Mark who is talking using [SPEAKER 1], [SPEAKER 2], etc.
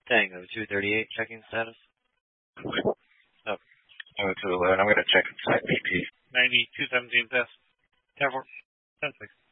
[SPEAKER 1] Tango 238, checking status.
[SPEAKER 2] Oh. Tango 211, I'm going to check site BP.
[SPEAKER 3] 9217 pass. 10-4. 10-6.